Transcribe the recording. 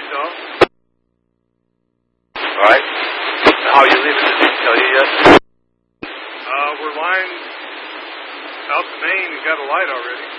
so. All right. How are you leaving? Did they tell you yet? We're lined out the main and got a light already.